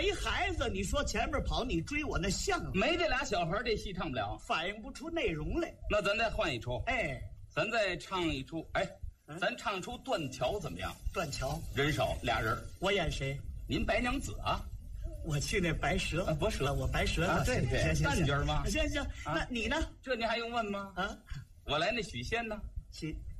一孩子，你说前面跑，你追我那像吗？ 没这俩小孩，这戏唱不了， 反映不出内容来。 那咱再换一出， 哎， 咱再唱一出，咱唱出断桥怎么样？ 断桥人少俩人， 我演谁？ 您白娘子啊？ 我去那白蛇不是我白蛇啊，对对， 行旦角吗？ 行，那你呢？ 这你还用问吗？ 啊， 我来那许仙呢？